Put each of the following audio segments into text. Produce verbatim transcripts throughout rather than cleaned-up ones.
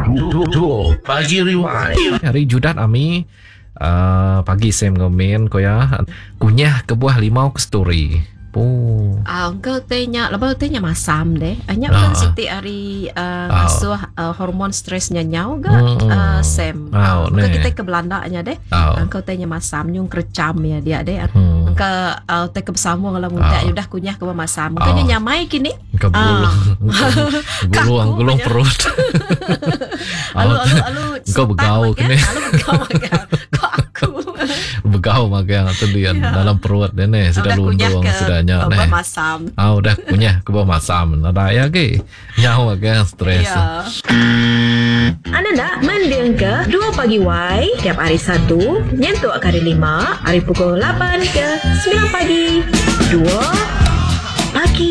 Dua Pagi Rewind. Hari Judat ami uh, pagi Sam ngomen ko ya kunyah ke buah limau ke story. Oh. Ah, engkau tanya, lepas tanya masam deh. Hanya Ah. kan siti hari uh, Ah. ngasuh uh, hormon stresnya nyau ga Hmm. uh, Sam. Ah, Engkau ne. kita ke Belanda nya deh. Ah. Engkau tanya masam nyung kercam ya dia deh. Hmm. Engkau uh, te ke bersama kalau muda Ah. udah kunyah ke masam. Engkau Ah. nyamai kini. Ke bulu, gulung, gulung perut. Alu alu alu. Engkau begau kini. Alu begau makan. Kok aku. Begau makan tu dia Ya. dalam perut dia ni sudah Udah kunyah lundung ke sudah nyak ni. bawah masam. Ah udah kunyah ke bawah masam. Ada ya ke? Nyawa makan stres. Ya. Anda nak mendengar ke dua Pagi Y tiap hari Sabtu nyentuk ke hari lima, hari pukul lapan ke sembilan pagi. dua Pagi.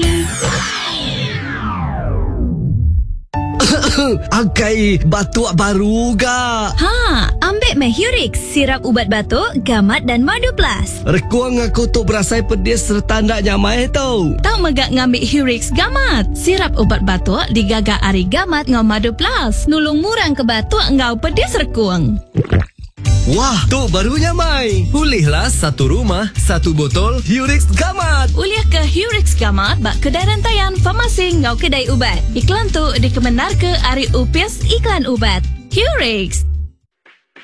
Agai batuk baru ga. Ha, ambil Mehurix, sirap ubat batuk, gamat dan madu plus. Rekuang aku tu berasai pedis serta ndak nyamai tau. Tahu megak ngambil Hurix gamat. Sirap ubat batuk digagak ari gamat ngau madu plus. Nulung murang ke batuk ngau pedis rekuang. Wah, tu baru nyamai. Pulihlah satu rumah, satu botol Hurix Gamat. Uliah ke Hurix gamat bak kedai rantaian farmasi ngau kedai ubat. Iklan tu dikebenar ke ari upis iklan ubat. Hurix,